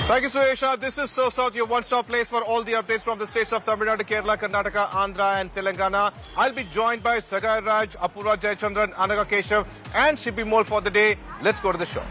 Thank you, Suresha. This is So South, your one-stop place for all the updates from the states of Tamil Nadu, Kerala, Karnataka, Andhra and Telangana. I'll be joined by Sagai Raj, Apurva Jayachandran, Anaga Keshav and Shibi Mole for the day. Let's go to the show.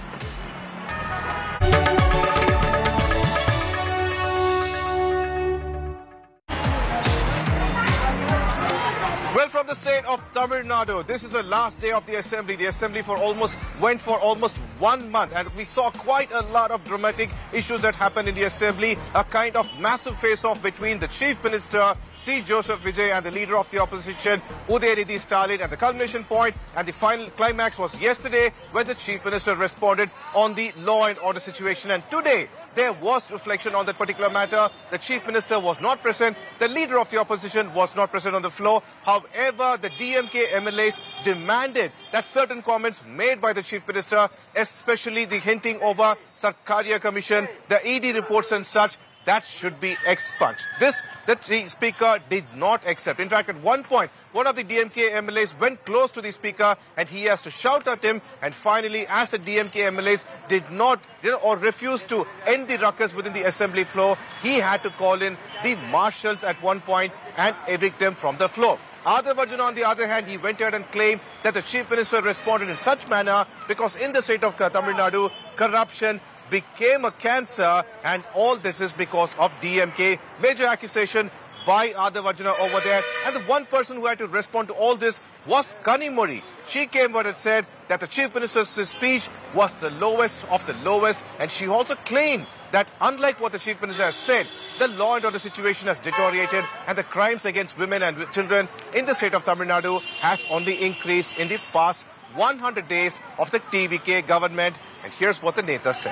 Well, from the state of Tamil Nadu, this is the last day of the assembly. The assembly went for almost 1 month, and we saw quite a lot of dramatic issues that happened in the assembly. A kind of massive face-off between the Chief Minister, C. Joseph Vijay, and the leader of the opposition, Udayanithi Stalin. And the culmination point and the final climax was yesterday when the Chief Minister responded on the law and order situation. And today, there was reflection on that particular matter. The Chief Minister was not present. The leader of the opposition was not present on the floor. However, the DMK MLAs demanded that certain comments made by the Chief Minister, especially the hinting over Sarkaria Commission, the ED reports and such, that should be expunged. This, the Speaker did not accept. In fact, at one point, one of the DMK MLAs went close to the Speaker and he has to shout at him. And finally, as the DMK MLAs did not or refused to end the ruckus within the assembly floor, he had to call in the marshals at one point and evict them from the floor. Adar Varjuna, on the other hand, he went ahead and claimed that the Chief Minister responded in such manner because in the state of Tamil Nadu, corruption became a cancer, and all this is because of DMK. Major accusation by Adar Varjuna over there. And the one person who had to respond to all this was Kanimozhi. She came out and said that the Chief Minister's speech was the lowest of the lowest, and she also claimed that unlike what the Chief Minister has said, the law and order situation has deteriorated and the crimes against women and children in the state of Tamil Nadu has only increased in the past 100 days of the TVK government. And here's what the Neta said.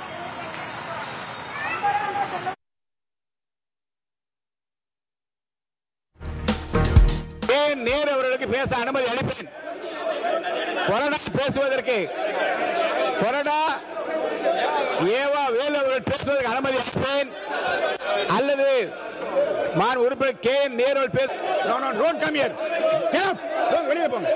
Nehru அவர்களுக்கு பேச அனுமதி அளிப்பேன். Corona பேசுவதற்கு corona ஏவா வேலு அவர்கள் பேசுவதற்கு அனுமதி அளிப்பேன். அல்லது மான் உறுப்பினர் கே நேரு பேச டோன்ட் கம் ஹியர். வெளியே போங்க.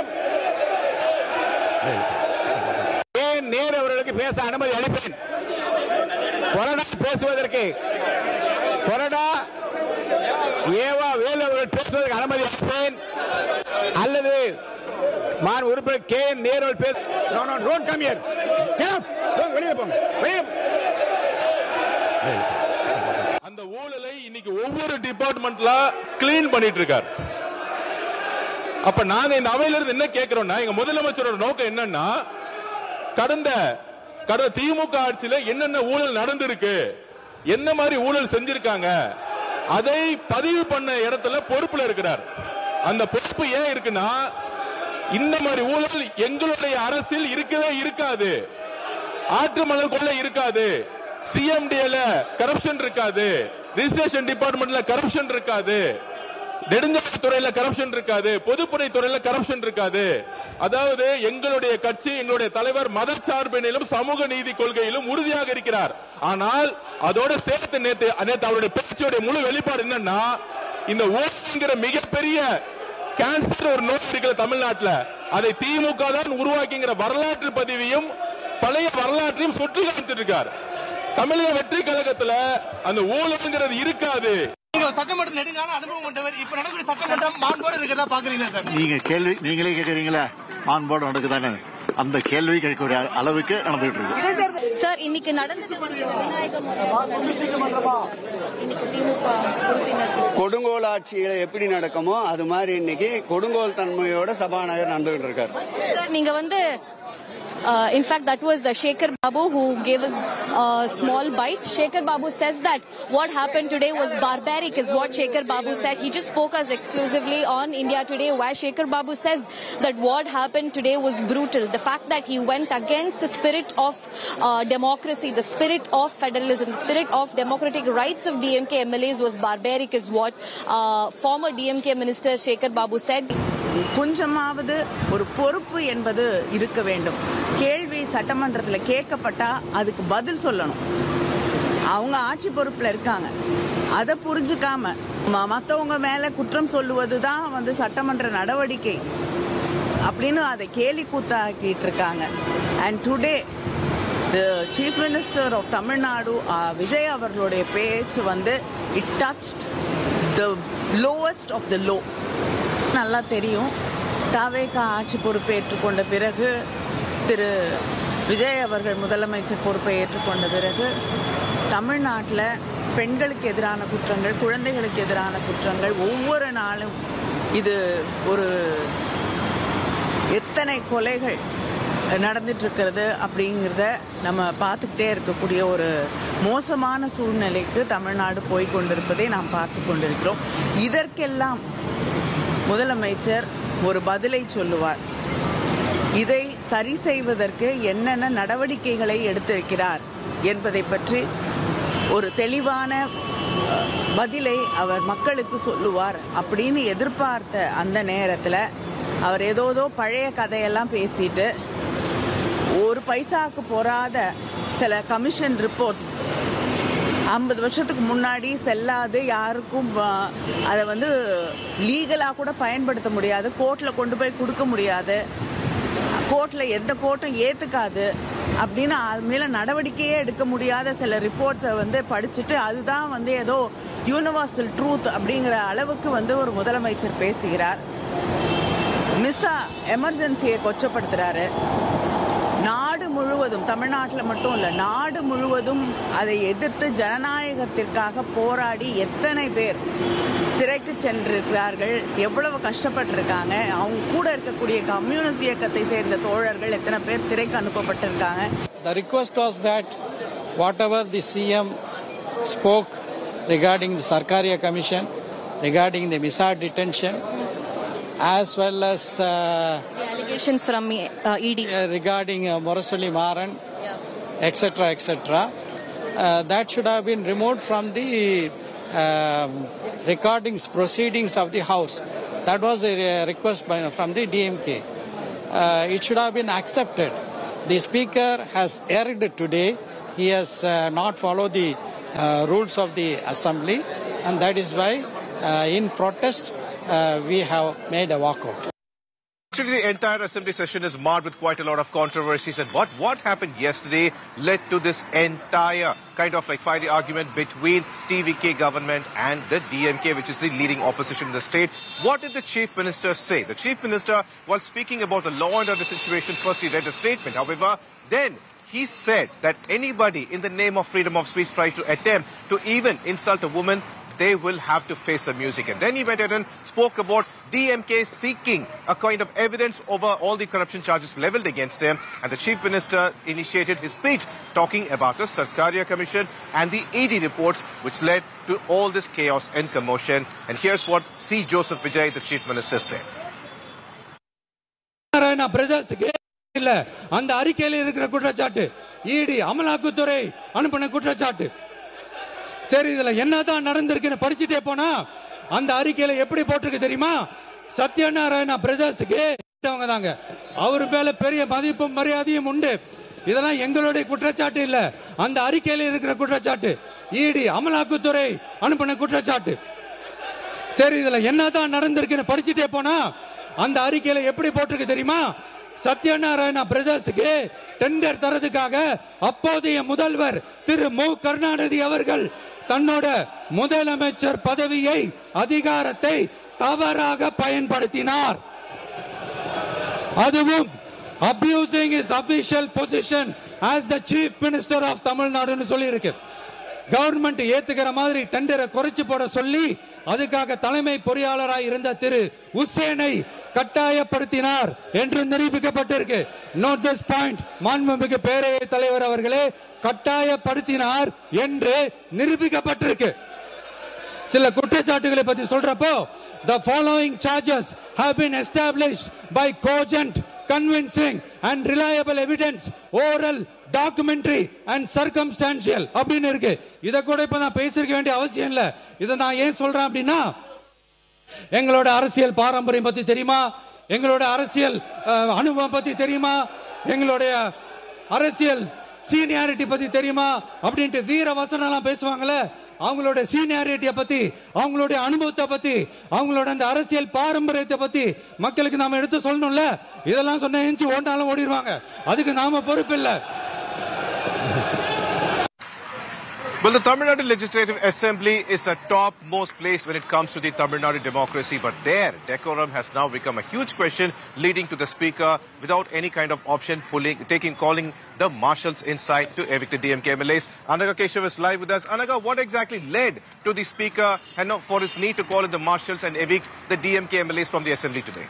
கே நேரு அவர்களுக்கு பேச அனுமதி அளிப்பேன். கொரோனா பேசுவதற்கு கொரோனா ஏவா வேலு அவர்கள் பேசுவதற்கு அனுமதி அளிப்பேன். அல்லது மான் உறுப்பினர் கே நேரு பேச டோன்ட் கம் ஹியர். வெளியே போங்க. அந்த ஊழலை இன்னைக்கு ஒவ்வொரு டிபார்ட்மெண்ட்ல கிளீன் பண்ணிட்டு இருக்கார். அப்ப நாங்க இந்த அவையில இருந்து என்ன கேட்கிறோம்னா, எங்க முதலமைச்சரோட நோக்கம் என்னன்னா, கடந்த திமுக ஆட்சியில என்னென்ன ஊழல் நடந்திருக்கு, என்ன மாதிரி ஊழல் செஞ்சிருக்காங்க, அதை பதிவு பண்ண இடத்துல பொறுப்புல இருக்கிறார். அந்த பொறுப்பு ஏன் இருக்குன்னா, இந்த மாதிரி ஊழல் எங்களுடைய அரசில் இருக்கவே இருக்காது. ஆற்று மணல் கொள்ளை இருக்காது, சிஎம்டில கரப்ஷன் இருக்காது, ரிஜிஸ்ட்ரேஷன் டிபார்ட்மெண்ட்ல கரப்ஷன் இருக்காது, நெடுஞ்சாலை துறையில கரப்ஷன் இருக்காது, பொதுப்பணி துறையில கரப்ஷன் இருக்காது. அதாவது எங்களுடைய கட்சி, எங்களுடைய தலைவர் மதச்சார்பினிலும் சமூக நீதி கொள்கையிலும் உறுதியாக இருக்கிறார். ஆனால் அதோட சேர்த்து நேத்து அவருடைய பேச்சோட முழு வெளிப்பாடு என்னன்னா, இந்த ஊழல்ங்கிற மிகப்பெரிய கேன்சர் ஒரு நோய் இருக்கிற தமிழ்நாட்டில் அதை திமுக தான் உருவாக்கிங்கிற வரலாற்று பதிவையும் பழைய வரலாற்றையும் சுற்றி காமிச்சிட்டு இருக்கார். தமிழக வெற்றி கழகத்தில் அந்த ஊழல்ங்கிறது இருக்காது. சட்டமன்ற நெடுங்கால அனுபவம் கொண்டவர், இப்ப நடக்கிற சட்டமன்றம் மாண்போடு இருக்கிறதா பாக்குறீங்களா சார்? நீங்க கேள்வி நீங்களே கேக்குறீங்களா? மாண்போடு நடக்குதானே? அந்த கேள்வி கேட்கக்கூடிய அளவுக்கு நடந்துட்டு இருக்கு சார். இன்னைக்கு நடந்தது ஒரு ஜனநாயக கொடுங்கோல் ஆட்சியில எப்படி நடக்குமோ அது மாதிரி இன்னைக்கு கொடுங்கோல் தன்மையோட சபாநாயகர் நடந்துகிட்டு இருக்காரு சார். நீங்க in fact, that was Shekhar Babu who gave us a small bite. Shekhar Babu says that what happened today was barbaric is what Shekhar Babu said. He just spoke us exclusively on India Today, where Shekhar Babu says that what happened today was brutal. The fact that he went against the spirit of democracy, the spirit of federalism, the spirit of democratic rights of DMK MLAs was barbaric is what former DMK Minister Shekhar Babu said. கொஞ்சமாவது ஒரு பொறுப்பு என்பது இருக்க வேண்டும். கேள்வி சட்டமன்றத்தில் கேட்கப்பட்டா அதுக்கு பதில் சொல்லணும். அவங்க ஆட்சி பொறுப்புல இருக்காங்க, அதை புரிஞ்சுக்காம மற்றவங்க மேல குற்றம் சொல்லுவதுதான் சட்டமன்ற நடவடிக்கை அப்படின்னு அதை கேலி கூத்தாக்கிட்டு இருக்காங்க. And today The Chief Minister of Tamil Nadu, Vijay அவர்களுடைய பேச்சு வந்து it touched the lowest of the low. நல்லா தெரியும், தாவேகா ஆட்சி பொறுப்பை ஏற்றுக்கொண்ட பிறகு, திரு விஜய் அவர்கள் முதலமைச்சர் பொறுப்பை ஏற்றுக்கொண்ட பிறகு தமிழ்நாட்டில் பெண்களுக்கு எதிரான குற்றங்கள், குழந்தைகளுக்கு எதிரான குற்றங்கள் ஒவ்வொரு நாளும் இது ஒரு எத்தனை கொலைகள் நடந்துட்டு இருக்கிறது அப்படிங்கிறத நம்ம பார்த்துக்கிட்டே இருக்கக்கூடிய ஒரு மோசமான சூழ்நிலைக்கு தமிழ்நாடு போய் கொண்டிருப்பதை நாம் பார்த்து கொண்டிருக்கிறோம். இதற்கெல்லாம் முதலமைச்சர் ஒரு பதிலை சொல்லுவார். இதை சரி செய்வதற்கு என்னென்ன நடவடிக்கைகளை எடுத்திருக்கிறார் என்பதை பற்றி ஒரு தெளிவான பதிலை அவர் மக்களுக்கு சொல்லுவார் அப்படின்னு எதிர்பார்த்த அந்த நேரத்தில் அவர் ஏதோதோ பழைய கதையெல்லாம் பேசிட்டு ஒரு பைசாவுக்கு போராத சில கமிஷன் ரிப்போர்ட்ஸ் 50 வருஷத்துக்கு முன்னாடி செல்லாது, யாருக்கும் அதை வந்து லீகலாக கூட பயன்படுத்த முடியாது, கோர்ட்டில் கொண்டு போய் கொடுக்க முடியாது, கோர்ட்டில் எந்த கோர்ட்டும் ஏற்றுக்காது அப்படின்னு அது மேலே நடவடிக்கையே எடுக்க முடியாத சில ரிப்போர்ட்ஸை வந்து படிச்சுட்டு அதுதான் வந்து ஏதோ யூனிவர்சல் ட்ரூத் அப்படிங்கிற அளவுக்கு வந்து ஒரு முதலமைச்சர் பேசுகிறார். மிஸ்ஸா எமர்ஜென்சியை கொச்சப்படுத்துறாரு. நாடு முழுவதும், தமிழ்நாட்டில் மட்டும் இல்லை, நாடு முழுவதும் அதை எதிர்த்து ஜனநாயகத்திற்காக போராடி எத்தனை பேர் சிறைக்கு சென்றிருக்கிறார்கள், எவ்வளவு கஷ்டப்பட்டிருக்காங்க, அவங்க கூட இருக்கக்கூடிய கம்யூனிஸ்ட் இயக்கத்தை சேர்ந்த தோழர்கள் எத்தனை பேர் சிறைக்கு அனுப்பப்பட்டிருக்காங்க. The request was that whatever the CM spoke regarding the Sarkaria Commission, regarding the Misa detention, as well as the allegations from ED regarding Murasuli Maran, etc., that should have been removed from the recordings proceedings of the House. That was a request from the DMK. It should have been accepted. The Speaker has erred today. He has not followed the rules of the Assembly, and that is why in protest we have made a walkout. Actually, the entire assembly session is marred with quite a lot of controversies, and what happened yesterday led to this entire kind of like fiery argument between TVK government and the DMK, which is the leading opposition in the state. What did the Chief Minister say? The Chief Minister, while speaking about the law and order situation, first he read a statement. However, then he said that anybody in the name of freedom of speech try to attempt to even insult a woman, they will have to face the music. And then he went ahead and spoke about DMK seeking a kind of evidence over all the corruption charges leveled against him. And the Chief Minister initiated his speech talking about the Sarkaria Commission and the ED reports, which led to all this chaos and commotion. And here's what C. Joseph Vijay, the Chief Minister, said. அந்த அறிக்கையில் இருக்கிற குற்றச்சாட்டு, இடி அமலாக்கத்துறை அனுப்பின குற்றச்சாட்டு, சரி இதுல என்னதான் நடந்திருக்குன்னு படிச்சுட்டே போனா அந்த அறிக்கையில எப்படி போட்டிருக்கு தெரியுமா? சத்யநாராயணா பிரதர்ஸுக்கு தாங்க, அவரு மேல பெரிய மதிப்பும் மரியாதையும் உண்டு. இதெல்லாம் எங்களுடைய குற்றச்சாட்டு இல்ல, அந்த அறிக்கையில இருக்கிற குற்றச்சாட்டு, இடி அமலாக்கத்துறை அனுப்பின குற்றச்சாட்டு. சரி இதுல என்னதான் நடந்திருக்குன்னு படிச்சுட்டே போனா அந்த அறிக்கையில எப்படி போட்டிருக்கு தெரியுமா? சத்யநாராயணா பிரதர்ஸுக்கு டெண்டர் தரதுக்காக அப்போதைய முதல்வர் திரு மு கருணாநிதி அவர்கள் தன்னோட முதலமைச்சர் பதவியை, அதிகாரத்தை தவறாக பயன்படுத்தினார். அதுவும் abusing his official position as the Chief Minister of Tamil Nadu சொல்லி இருக்கு. கவர்மெண்ட் ஏத்துக்கிற மாதிரி டெண்டரை குறைச்சு போட சொல்லி அதுக்காக தலைமை பொறியாளராக இருந்த திரு உசேனை கட்டாயப்படுத்தினார் என்று நிரூபிக்கப்பட்டிருக்கு. நோட் திஸ் பாயிண்ட், மாண்புமிகு பேரவைத் தலைவர் அவர்களே, கட்டாயப்படுத்தினார் என்று நிரூபிக்கப்பட்டிருக்கு. சில குற்றச்சாட்டுகளை பத்தி சொல்றப்போ, the following charges have been established by cogent, convincing and reliable evidence, oral, documentary and circumstantial அப்படின்னு இருக்கு. இத கூட இப்ப நான் பேசிருக்க வேண்டிய அவசியம் இல்ல. இத நான் ஏன் சொல்றேன் அப்படின்னா, எங்களோட அரசியல் பாரம்பரியம் பத்தி தெரியுமா, எங்களோட அரசியல் அனுபவம் பத்தி தெரியுமா, எங்களுடைய அரசியல் சீனியாரிட்டி பத்தி தெரியுமா அப்படின்ட்டு வீர வசனம் எல்லாம் பேசுவாங்கல்ல, அவங்களோட சீனியாரிட்டியை பத்தி, அவங்களுடைய அனுபவத்தை பத்தி, அவங்களோட அந்த அரசியல் பாரம்பரியத்தை பத்தி மக்களுக்கு நாம எடுத்து சொல்லணும்ல. இதெல்லாம் சொன்ன ஓண்டாலும் ஓடிடுவாங்க, அதுக்கு நாம பொறுப்பு இல்ல. Well, the Tamil Nadu Legislative Assembly is the topmost place when it comes to the Tamil Nadu democracy. But their decorum has now become a huge question, leading to the Speaker, without any kind of option, calling the marshals inside to evict the DMK MLAs. Anaga Keshav is live with us. Anaga, what exactly led to the Speaker and for his need to call in the marshals and evict the DMK MLAs from the Assembly today?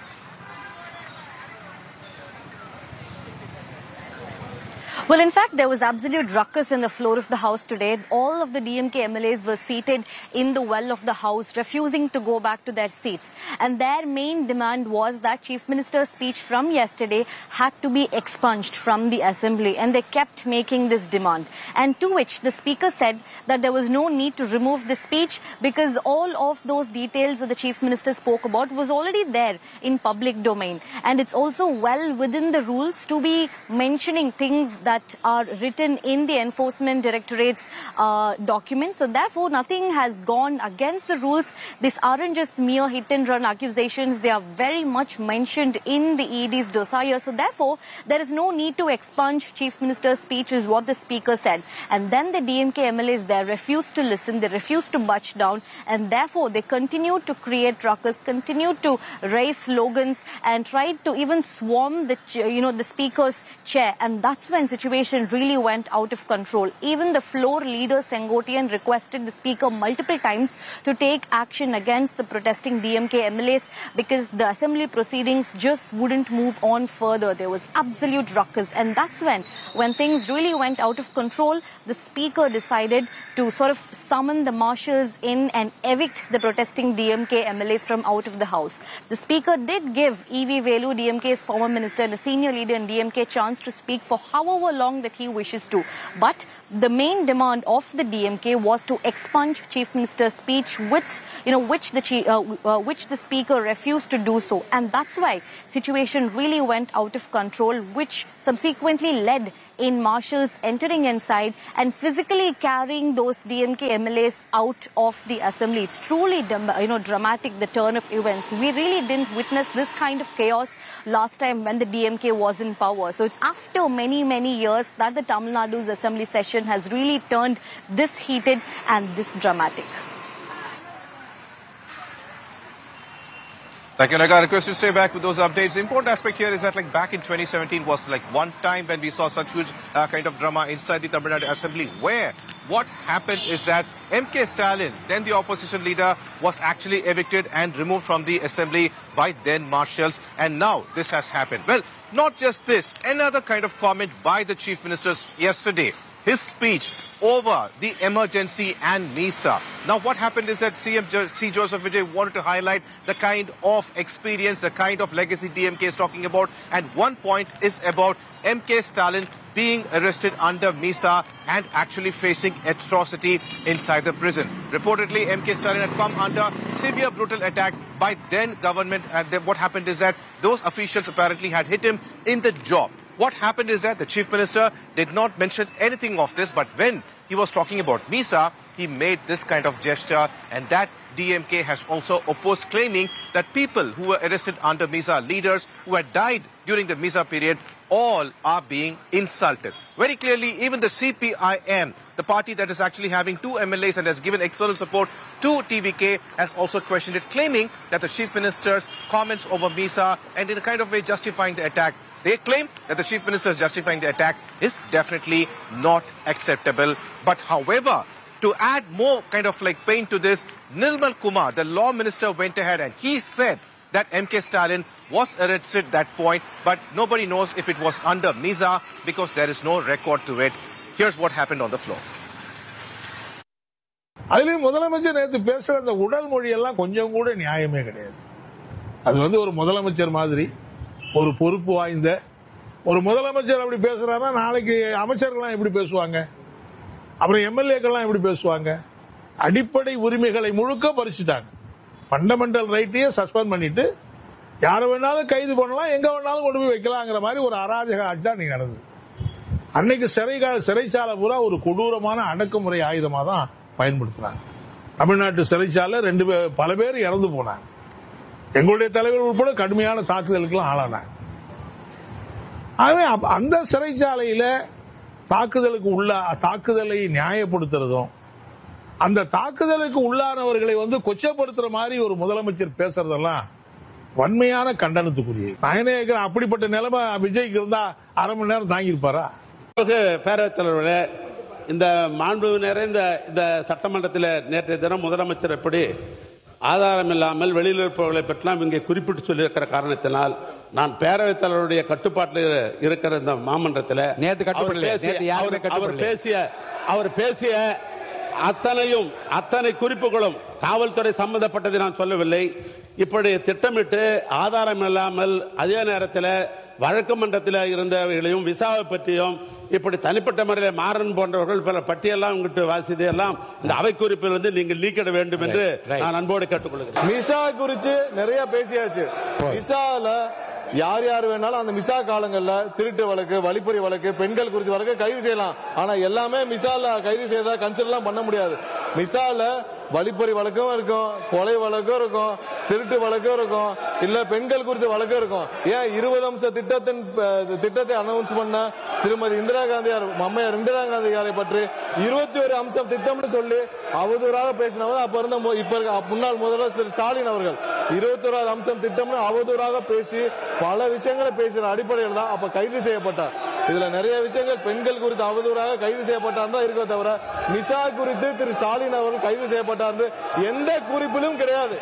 Well, in fact, there was absolute ruckus in the floor of the House today. All of the DMK MLAs were seated in the well of the House, refusing to go back to their seats. And their main demand was that Chief Minister's speech from yesterday had to be expunged from the Assembly. And they kept making this demand. And to which the Speaker said that there was no need to remove the speech because all of those details that the Chief Minister spoke about was already there in public domain. And it's also well within the rules to be mentioning things that are written in the Enforcement Directorate's documents. So therefore, nothing has gone against the rules. These aren't just mere hit-and-run accusations. They are very much mentioned in the ED's dossier. So therefore, there is no need to expunge Chief Minister's speech, is what the Speaker said. And then the DMK MLAs there refused to listen. They refused to budge down. And therefore, they continued to create ruckus, continued to raise slogans, and tried to even swarm the Speaker's chair. And that's when situation really went out of control. Even the floor leader, Sengotian, requested the Speaker multiple times to take action against the protesting DMK MLAs because the Assembly proceedings just wouldn't move on further. There was absolute ruckus. And that's when things really went out of control, the Speaker decided to sort of summon the marshals in and evict the protesting DMK MLAs from out of the House. The Speaker did give E.V. Velu, DMK's former minister and a senior leader in DMK, chance to speak for however long that he wishes to. But the main demand of the DMK was to expunge Chief Minister's speech, which the Speaker refused to do so. And that's why situation really went out of control, which subsequently led in marshals entering inside and physically carrying those DMK MLAs out of the Assembly. It's truly dramatic, the turn of events. We really didn't witness this kind of chaos last time when the DMK was in power. So it's after many, many years that the Tamil Nadu's Assembly session has really turned this heated and this dramatic. Thank you, Naga. I request you to stay back with those updates. The important aspect here is that back in 2017 was one time when we saw such huge kind of drama inside the Tamil Nadu Assembly, where what happened is that M.K. Stalin, then the opposition leader, was actually evicted and removed from the Assembly by then marshals. And now this has happened. Well, not just this, another kind of comment by the Chief Minister yesterday. His speech over the emergency and MISA. Now, what happened is that CM C. Joseph Vijay wanted to highlight the kind of experience, the kind of legacy DMK is talking about. And one point is about M.K. Stalin being arrested under MISA and actually facing atrocity inside the prison. Reportedly, M.K. Stalin had come under severe brutal attack by then government. And what happened is that those officials apparently had hit him in the jaw. What happened is that the Chief Minister did not mention anything of this, but when he was talking about MISA, he made this kind of gesture, and that DMK has also opposed, claiming that people who were arrested under MISA, leaders who had died during the MISA period, all are being insulted. Very clearly, even the CPIM, the party that is actually having 2 MLAs and has given external support to TVK, has also questioned it, claiming that the Chief Minister's comments over MISA and in a kind of way justifying the attack. They claim that the Chief Minister is justifying the attack is definitely not acceptable. But however, to add more kind of pain to this, Nirmal Kumar, the law minister, went ahead and he said that M.K. Stalin was arrested at that point, but nobody knows if it was under MISA because there is no record to it. Here's what happened on the floor. அதிலும் முதலமைச்சர் நேற்று பேசுற அந்த உடல் மொழியெல்லாம் கொஞ்சம் கூட நியாயமே கிடையாது. அது ஒரு முதலமைச்சர் மாதிரி ஒரு பொறுப்பு வாய்ந்த ஒரு முதலமைச்சர் அப்படி பேசுறாருன்னா நாளைக்கு அமைச்சர்கள்லாம் எப்படி பேசுவாங்க, அப்புறம் எம்எல்ஏக்கள்லாம் எப்படி பேசுவாங்க? அடிப்படை உரிமைகளை முழுக்க பறிச்சுட்டாங்க. ஃபண்டமெண்டல் ரைட்டையே சஸ்பெண்ட் பண்ணிட்டு யாரை வேணாலும் கைது பண்ணலாம், எங்க வேணாலும் கொண்டு போய் வைக்கலாங்கிற மாதிரி ஒரு அராஜக ஆட்சி தான் இன்னைக்கு நடந்தது. அன்னைக்கு சிறைச்சாலை பூரா ஒரு கொடூரமான அடக்குமுறை ஆயுதமா தான் பயன்படுத்தினாங்க. தமிழ்நாட்டு சிறைச்சாலை பல பேர் இறந்து போனாங்க. எங்களுடைய தலைவர் உட்பட கடுமையான தாக்குதலுக்கு ஆளானாங்க. ஆகவே அந்த சிறைச்சாலையில தாக்குதலை நியாயப்படுத்துறதும் அந்த தாக்குதலுக்கு உள்ளானவர்களை கொச்சப்படுத்துற மாதிரி ஒரு முதலமைச்சர் பேசுறதெல்லாம் வன்மையான கண்டனத்துக்குரிய. நான் என்ன கேட்கிறேன், அப்படிப்பட்ட நிலைமை விஜய்க்கு இருந்தா அரை மணி நேரம் தாங்கியிருப்பாரா? பேரவைத் தலைவரே, இந்த மாண்பு நிறைந்த இந்த சட்டமன்றத்தில் நேற்றைய தினம் முதலமைச்சர் எப்படி ஆதாரம் இல்லாமல் வெளியில் இருப்பவர்களை பற்றிலாம் இங்கே குறிப்பிட்டு சொல்லியிருக்கிற காரணத்தினால் நான் பேரவைத் தலைவருடைய கட்டுப்பாட்டில் இருக்கிற இந்த மாமன்றத்தில் அவர் பேசிய அத்தனை குறிப்புகளும் காவல்துறை சம்பந்தப்பட்டதை நான் சொல்லவில்லை. இப்படி திட்டமிட்டு ஆதாரம் இல்லாமல் அதே நேரத்தில் வழக்கு மன்றத்தில் இருந்தவர்களையும் விசாவை பற்றியும் இப்படி தனிப்பட்ட முறையில் மாறன் போன்றவர்கள் பல பட்டியெல்லாம் உங்கள்கிட்ட வாசிது எல்லாம் இந்த அவை குறிப்பில் நீங்கள் நீக்கிட வேண்டும் என்று நான் அன்போடு கேட்டுக்கொள்கிறேன். மிசா குறித்து நிறைய பேசியாச்சு. மிசால யார் யார் வேணாலும் அந்த மிசா காலங்கள்ல திருட்டு வழக்கு, வழிப்பறி வழக்கு, பெண்கள் குறித்து வழக்கு கைது செய்யலாம். ஆனா எல்லாமே மிசால கைது செய்தா கன்சிடர் பண்ண முடியாது. மிசால வழிப்பறி வழக்கும் இருக்கும், கொலை வழக்கும் இருக்கும், திருட்டு வழக்கும் இருக்கும், இல்ல பெண்கள் குறித்த வழக்கும் இருக்கும். ஏன் 20 அம்ச திட்டத்தை அனௌன்ஸ் பண்ண திருமதி இந்திரா காந்தியார், அம்மையார் இந்திரா காந்தியாரை பற்றி 21 அம்சம் திட்டம்னு சொல்லி அவதூறாக பேசினவர் அப்ப இருந்த முன்னாள் முதலமைச்சர் ஸ்டாலின் அவர்கள் 21 அம்சம் திட்டம்னு அவதூறாக பேசி பல விஷயங்களை பேசுற அடிப்படையில் தான் அப்ப கைது செய்யப்பட்டார். இதுல நிறைய விஷயங்கள் பெண்கள் குறித்து அவதூறாக கைது செய்யப்பட்டார் தான் இருக்க தவிர மிசா குறித்து திரு ஸ்டாலின் அவர்கள் கைது செய்யப்பட்டார் எந்த குறிப்பிலும் கிடையாது.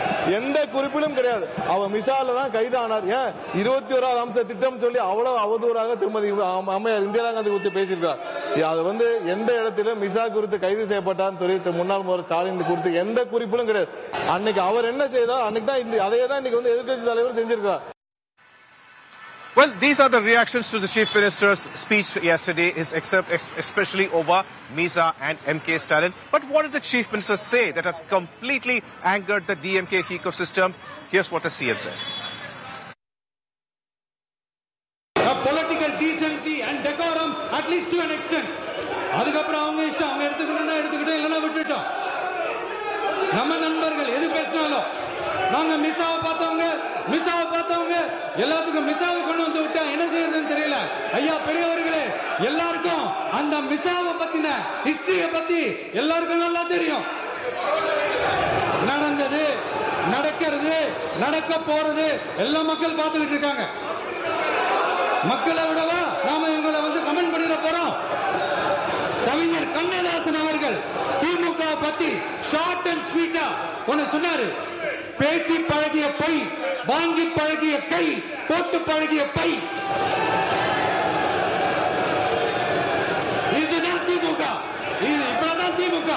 அவர் மிசால தான் கைது ஆனார். ஏன் 21 அம்ச திட்டம் சொல்லி அவ்வளவு அவதூறாக திருமதி அம்மையார் இந்திரா காந்தி குறித்து பேசியிருக்கார். அது எந்த இடத்திலும் மிசா குறித்து கைது செய்யப்பட்டார் தெரிவித்த முன்னாள் முதல்வர் ஸ்டாலின் குறித்து எந்த குறிப்பிலும் கிடையாது. அன்னைக்கு அவர் என்ன செய்தார், அன்னைக்கு தான் அதையே தான் இன்னைக்கு எதிர்க்கட்சி தலைவர் செஞ்சிருக்கார். Well, these are the reactions to the Chief Minister's speech yesterday, especially over Misa and MK Stalin. But what did the Chief Minister say that has completely angered the DMK ecosystem? Here's what the CM said. Political decency and decorum, at least to an extent. அதுக்கப்புறம் அவங்க இஷ்டம், அவங்க எடுத்துக்கிட்டோம் இல்லைன்னா விட்டுட்டோம். நம்ம நண்பர்கள் எது பேசினாலும் நாங்க மிசாவை பார்த்தவங்க எல்லாத்துக்கும் மிசாவை கொண்டு வந்து விட்டா என்ன செய்யறதுன்னு தெரியல. ஐயா பெரியவர்களே, எல்லாருக்கும் அந்த மிசாவை பத்தின ஹிஸ்டரிய பத்தி எல்லாருக்கும் நல்லா தெரியும். நடந்தது, நடக்கிறது, நடக்க போறது எல்லா மக்கள் பார்த்துக்கிட்டு இருக்காங்க. மக்களை விடவா நாம இவங்களை கமெண்ட் பண்ணிட போறோம்? கவிஞர் கண்ணதாசன் அவர்கள் திமுக பத்தி ஷார்ட் அண்ட் ஸ்வீட்டா ஒன்னு சொன்னாரு. பேசி பழகிய பை, வாங்கி பழகிய கை, போட்டு பழகிய பை. இதுதான் திமுக. இப்பதான் திமுக.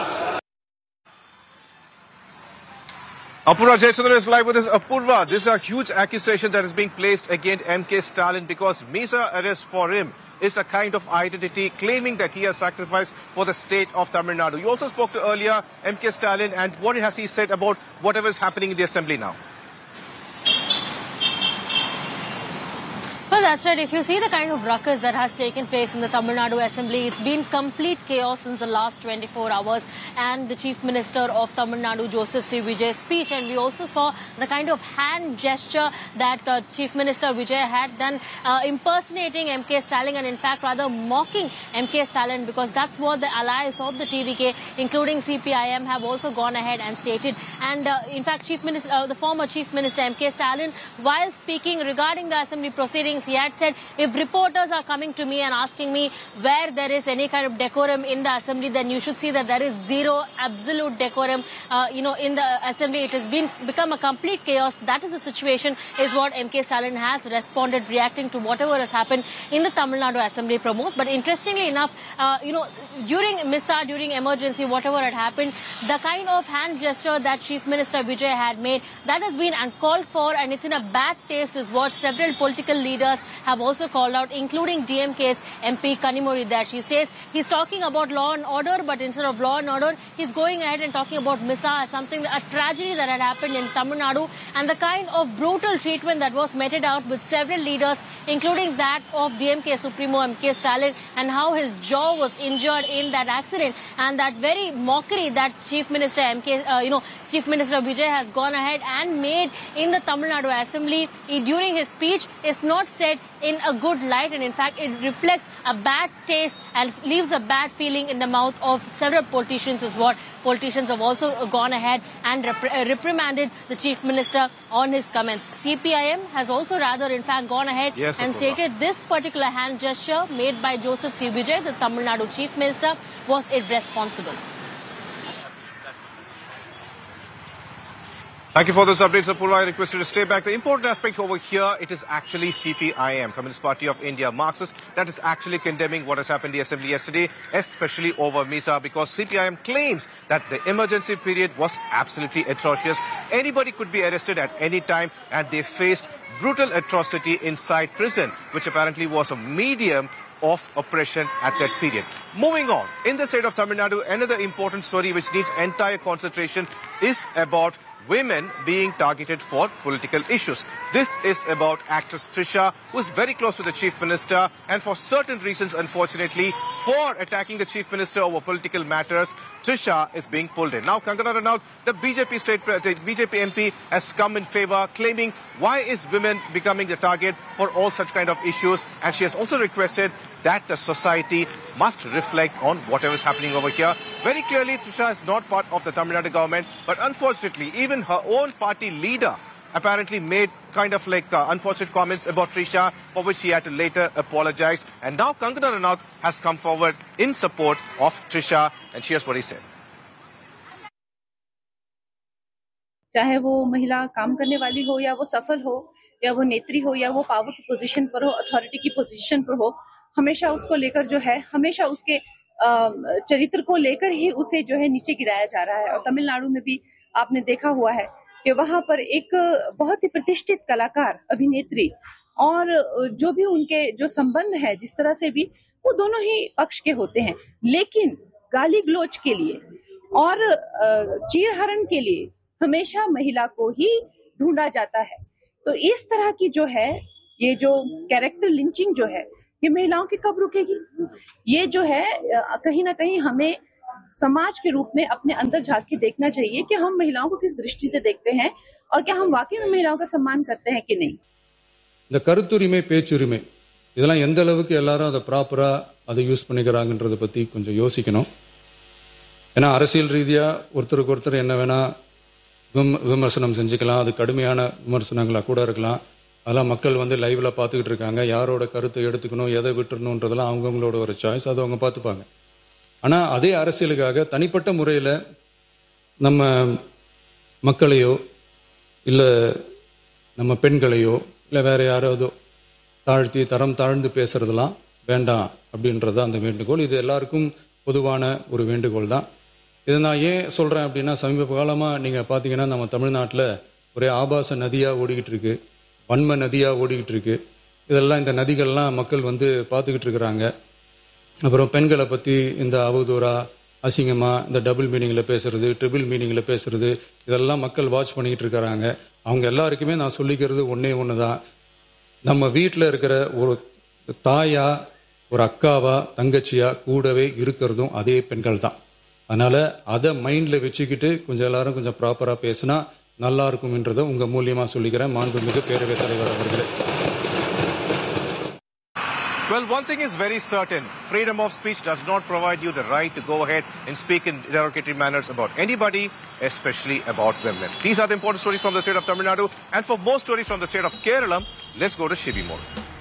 Apurva Jayachandran is live with us. Apurva, this is a huge accusation that is being placed against MK Stalin because Misa arrest for him is a kind of identity, claiming that he has sacrificed for the state of Tamil Nadu. You also spoke to earlier MK Stalin, and what has he said about whatever is happening in the assembly now? Well, that's right. If you see the kind of ruckus that has taken place in the Tamil Nadu Assembly, it's been complete chaos since the last 24 hours. And the Chief Minister of Tamil Nadu, Joseph C. Vijay's speech. And we also saw the kind of hand gesture that Chief Minister Vijay had done, impersonating MK Stalin and in fact rather mocking MK Stalin, because that's what the allies of the TVK, including CPIM, have also gone ahead and stated. And in fact, the former Chief Minister MK Stalin, while speaking regarding the Assembly proceedings, he had said, if reporters are coming to me and asking me where there is any kind of decorum in the assembly, then you should see that there is zero absolute decorum, in the assembly. It has become a complete chaos. That is the situation, is what MK Stalin has responded, reacting to whatever has happened in the Tamil Nadu Assembly, Pramod. But interestingly enough, during Misa, during emergency, whatever had happened, the kind of hand gesture that Chief Minister Vijay had made, that has been uncalled for, and it's in a bad taste, is what several political leaders have also called out, including DMK's MP Kanimozhi Dash. He says he's talking about law and order, but instead of law and order, he's going ahead and talking about Misa as something, a tragedy that had happened in Tamil Nadu, and the kind of brutal treatment that was meted out with several leaders, including that of DMK Supremo MK Stalin, and how his jaw was injured in that accident, and that very mockery that Chief Minister Chief Minister Vijay has gone ahead and made in the Tamil Nadu Assembly during his speech is not said, in a good light, and in fact, it reflects a bad taste and leaves a bad feeling in the mouth of several politicians is what politicians have also gone ahead and reprimanded the Chief Minister on his comments. CPIM has also rather, in fact, gone ahead and stated this particular hand gesture made by Joseph C. Vijay, the Tamil Nadu Chief Minister, was irresponsible. Thank you for those updates, Apurva. I request you to stay back. The important aspect over here, it is actually CPIM, Communist Party of India, Marxist, that is actually condemning what has happened in the assembly yesterday, especially over MISA, because CPIM claims that the emergency period was absolutely atrocious. Anybody could be arrested at any time, and they faced brutal atrocity inside prison, which apparently was a medium of oppression at that period. Moving on, in the state of Tamil Nadu, another important story which needs entire concentration is about women being targeted for political issues. This is about actress Trisha, who is very close to the Chief Minister, and for certain reasons, unfortunately, for attacking the Chief Minister over political matters, Trisha is being pulled in. Now, Kangana Ranaut, the BJP MP, has come in favor, claiming why is women becoming the target for all such kind of issues, and she has also requested that the society must reflect on whatever is happening over here. Very clearly, Trisha is not part of the Tamil Nadu government, but unfortunately, even her own party leader apparently made kind of like unfortunate comments about Trisha, for which he had to later apologize. And now Kangana Ranaut has come forward in support of Trisha, and here's what he said. चाहे वो महिला काम करने वाली हो, या वो सफल हो, या वो नेत्री हो, या वो पावर की पोजीशन पर हो, अथॉरिटी की पोजीशन पर हो, हमेशा उसको लेकर जो है, हमेशा उसके चरित्र को लेकर ही उसे जो है नीचे गिराया जा रहा है। और तमिलनाडु में भी आपने देखा हुआ है कि वहां पर एक बहुत ही प्रतिष्ठित कलाकार, अभिनेत्री, और जो भी उनके जो संबंध है, जिस तरह से भी, वो दोनों ही पक्ष के होते हैं, लेकिन गाली गलौज के लिए और चीरहरण के लिए हमेशा महिला को ही ढूंढा जाता है। तो इस तरह की जो है, ये जो कैरेक्टर लिंचिंग जो है, ये महिलाओं की कब रुकेगी? ये जो है कहीं ना कहीं हमें समाज के रूप में अपने अंदर झांक के देखना चाहिए कि हम महिलाओं को किस दृष्टि से देखते हैं और क्या हम वाकई में महिलाओं का सम्मान करते हैं कि नहीं। இந்த கருத்துரிமை, பேச்சுரிமை, இதெல்லாம் எந்த அளவுக்கு எல்லாரும் அதை ப்ராப்பரா அதை யூஸ் பண்ணிக்கிறாங்கன்றதை பத்தி கொஞ்சம் யோசிக்கணும். ஏன்னா அரசியல் ரீதியா ஒருத்தருக்கு ஒருத்தர் என்ன வேணா விமர்சனம் செஞ்சுக்கலாம், அது கடுமையான விமர்சனங்களா கூட இருக்கலாம். அதெல்லாம் மக்கள் வந்து லைவ்ல பார்த்துக்கிட்டு இருக்காங்க. யாரோட கருத்தை எடுத்துக்கணும், எதை விட்டுறணுன்றதெல்லாம் அவங்கவுங்களோட ஒரு சாய்ஸ், அதை அவங்க பார்த்துப்பாங்க. ஆனால் அதே அரசியலுக்காக தனிப்பட்ட முறையில் நம்ம மக்களையோ இல்லை நம்ம பெண்களையோ இல்லை வேற யாராவதோ தாழ்த்தி தரம் தாழ்ந்து பேசுறதெல்லாம் வேண்டாம் அப்படின்றது அந்த வேண்டுகோள். இது எல்லாருக்கும் பொதுவான ஒரு வேண்டுகோள் தான். இதை நான் ஏன் சொல்கிறேன் அப்படின்னா, சமீப காலமாக நீங்கள் பார்த்தீங்கன்னா நம்ம தமிழ்நாட்டில் ஒரே ஆபாச நதியாக ஓடிக்கிட்டு இருக்கு, வன்ம நதியாக ஓடிக்கிட்டு இருக்கு. இதெல்லாம் இந்த நதிகள்லாம் மக்கள் வந்து பார்த்துக்கிட்டு இருக்கிறாங்க. அப்புறம் பெண்களை பற்றி இந்த அவதூறா, அசிங்கமாக, இந்த டபுள் மீனிங்கில் பேசுறது, ட்ரிபிள் மீனிங்கில் பேசுறது, இதெல்லாம் மக்கள் வாட்ச் பண்ணிக்கிட்டு இருக்கிறாங்க. அவங்க எல்லாருக்குமே நான் சொல்லிக்கிறது ஒன்றே ஒன்று தான். நம்ம வீட்டில் இருக்கிற ஒரு தாயா, ஒரு அக்காவா, தங்கச்சியா கூடவே இருக்கிறதும் அதே பெண்கள் தான். அதனால அதை மைண்டில் வச்சுக்கிட்டு கொஞ்சம் எல்லாரும் கொஞ்சம் ப்ராப்பராக பேசினா நல்லா இருக்கும்ன்றதை உங்கள் மூலியமாக சொல்லிக்கிறேன். மாண்புமிகு பேரவைத் தலைவர் அவர்களே. Well, one thing is very certain. Freedom of speech does not provide you the right to go ahead and speak in derogatory manners about anybody, especially about women. These are the important stories from the state of Tamil Nadu. And for more stories from the state of Kerala, let's go to Shibi Mode.